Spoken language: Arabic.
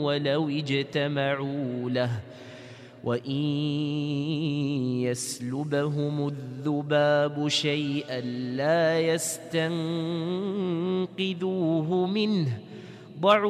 ولو اجتمعوا له وإن يسلبهم الذباب شيئا لا يستنقذوه منه